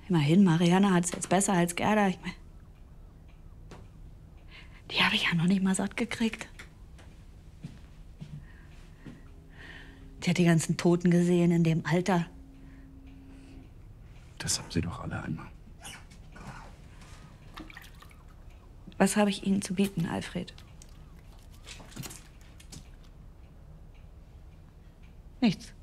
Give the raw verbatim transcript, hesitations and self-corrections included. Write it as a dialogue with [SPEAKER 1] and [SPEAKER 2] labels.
[SPEAKER 1] Immerhin, Marianne hat es jetzt besser als Gerda. Ich mein, die habe ich ja noch nicht mal satt gekriegt. Die hat die ganzen Toten gesehen in dem Alter.
[SPEAKER 2] Das haben sie doch alle einmal.
[SPEAKER 1] Was habe ich Ihnen zu bieten, Alfred? Nichts.